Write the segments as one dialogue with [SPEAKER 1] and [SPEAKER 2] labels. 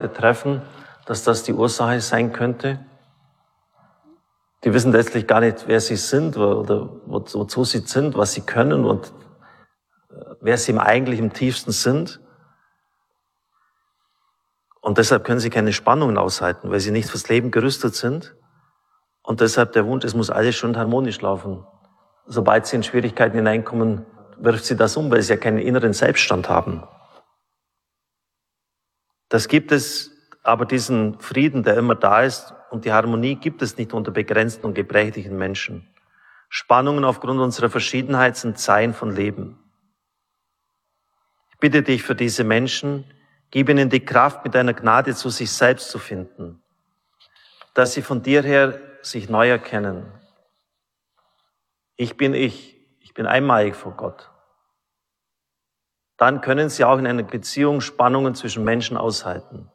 [SPEAKER 1] betreffen, dass das die Ursache sein könnte. Die wissen letztlich gar nicht, wer sie sind oder wozu sie sind, was sie können und wer sie eigentlich im tiefsten sind. Und deshalb können sie keine Spannungen aushalten, weil sie nicht fürs Leben gerüstet sind. Und deshalb der Wunsch, es muss alles schön harmonisch laufen. Sobald sie in Schwierigkeiten hineinkommen, wirft sie das um, weil sie ja keinen inneren Selbststand haben. Das gibt es, aber diesen Frieden, der immer da ist, und die Harmonie gibt es nicht unter begrenzten und gebrechlichen Menschen. Spannungen aufgrund unserer Verschiedenheit sind Zeichen von Leben. Ich bitte dich für diese Menschen, gib ihnen die Kraft, mit deiner Gnade zu sich selbst zu finden, dass sie von dir her sich neu erkennen. Ich bin einmalig vor Gott. Dann können sie auch in einer Beziehung Spannungen zwischen Menschen aushalten.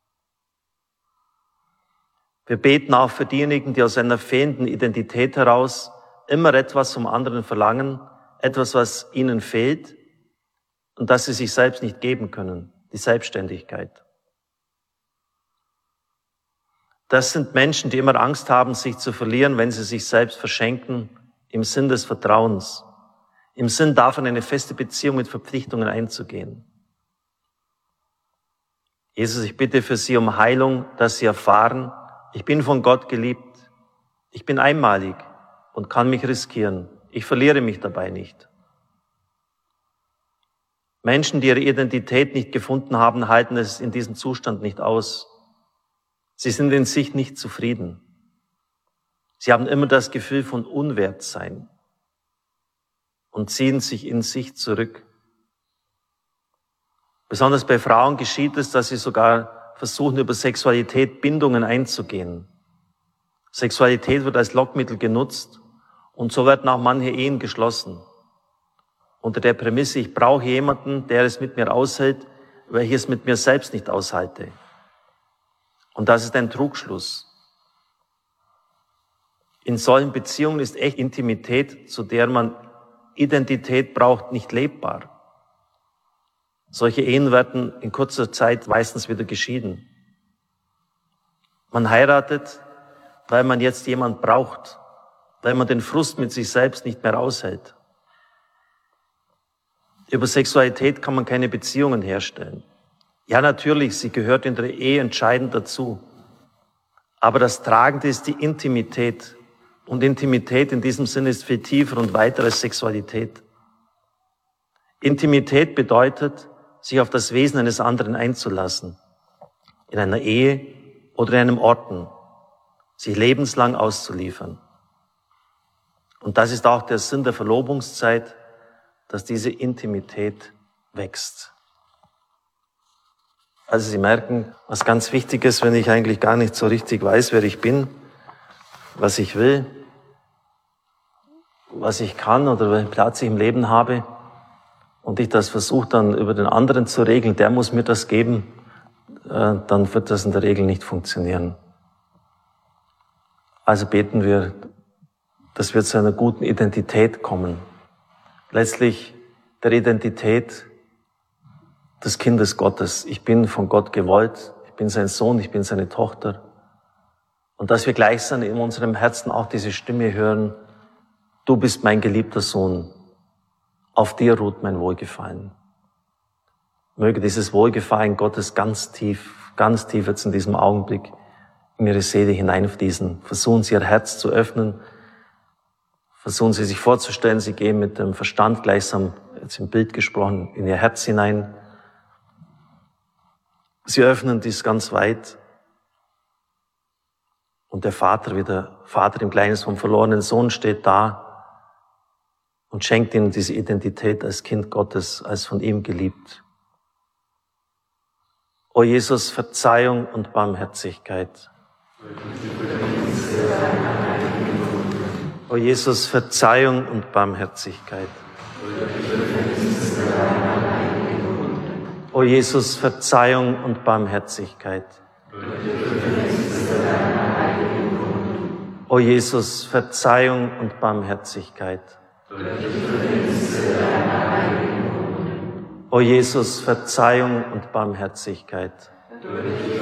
[SPEAKER 1] Wir beten auch für diejenigen, die aus einer fehlenden Identität heraus immer etwas vom anderen verlangen, etwas, was ihnen fehlt und das sie sich selbst nicht geben können, die Selbstständigkeit. Das sind Menschen, die immer Angst haben, sich zu verlieren, wenn sie sich selbst verschenken, im Sinn des Vertrauens, im Sinn davon, eine feste Beziehung mit Verpflichtungen einzugehen. Jesus, ich bitte für sie um Heilung, dass sie erfahren, ich bin von Gott geliebt, ich bin einmalig und kann mich riskieren, ich verliere mich dabei nicht. Menschen, die ihre Identität nicht gefunden haben, halten es in diesem Zustand nicht aus. Sie sind in sich nicht zufrieden. Sie haben immer das Gefühl von Unwertsein und ziehen sich in sich zurück. Besonders bei Frauen geschieht es, dass sie sogar versuchen, über Sexualität Bindungen einzugehen. Sexualität wird als Lockmittel genutzt und so werden auch manche Ehen geschlossen. Unter der Prämisse, ich brauche jemanden, der es mit mir aushält, weil ich es mit mir selbst nicht aushalte. Und das ist ein Trugschluss. In solchen Beziehungen ist echt Intimität, zu der man Identität braucht, nicht lebbar. Solche Ehen werden in kurzer Zeit meistens wieder geschieden. Man heiratet, weil man jetzt jemand braucht, weil man den Frust mit sich selbst nicht mehr aushält. Über Sexualität kann man keine Beziehungen herstellen. Ja, natürlich, sie gehört in der Ehe entscheidend dazu. Aber das Tragende ist die Intimität. Und Intimität in diesem Sinne ist viel tiefer und weiter als Sexualität. Intimität bedeutet, sich auf das Wesen eines anderen einzulassen. In einer Ehe oder in einem Orten. Sich lebenslang auszuliefern. Und das ist auch der Sinn der Verlobungszeit, dass diese Intimität wächst. Also Sie merken, was ganz wichtig ist, wenn ich eigentlich gar nicht so richtig weiß, wer ich bin, was ich will, was ich kann oder welchen Platz ich im Leben habe und ich das versuche dann über den anderen zu regeln, der muss mir das geben, dann wird das in der Regel nicht funktionieren. Also beten wir, dass wir zu einer guten Identität kommen. Letztlich der Identität des Kindes Gottes. Ich bin von Gott gewollt, ich bin sein Sohn, ich bin seine Tochter. Und dass wir gleichsam in unserem Herzen auch diese Stimme hören, du bist mein geliebter Sohn, auf dir ruht mein Wohlgefallen. Möge dieses Wohlgefallen Gottes ganz tief jetzt in diesem Augenblick in ihre Seele hineinfließen. Versuchen Sie Ihr Herz zu öffnen, versuchen Sie sich vorzustellen, Sie gehen mit dem Verstand gleichsam, jetzt im Bild gesprochen, in Ihr Herz hinein. Sie öffnen dies ganz weit. Und der Vater, wie der Vater im Gleichnis vom verlorenen Sohn, steht da und schenkt ihnen diese Identität als Kind Gottes, als von ihm geliebt. O Jesus, Verzeihung und Barmherzigkeit. O Jesus, Verzeihung und Barmherzigkeit. O Jesus, Verzeihung und Barmherzigkeit. O Jesus, Verzeihung und Barmherzigkeit. O Jesus, Verzeihung und Barmherzigkeit.